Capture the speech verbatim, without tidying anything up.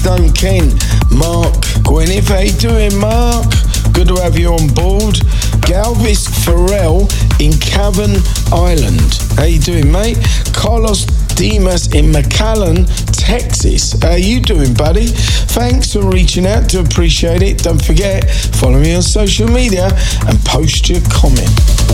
Gladstone, Kent. Mark Gwyneth, how you doing, Mark? Good to have you on board. Galvis Farrell in Cavan Island. How you doing, mate? Carlos Dimas in McAllen, Texas. How you doing, buddy? Thanks for reaching out. To appreciate it. Don't forget, follow me on social media and post your comment.